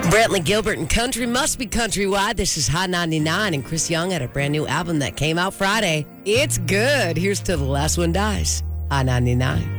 Brantley Gilbert and Country Must Be Countrywide. This is Hot 99, and Chris Young had a brand new album that came out Friday. It's good. Here's Till the Last One Dies. Hot 99.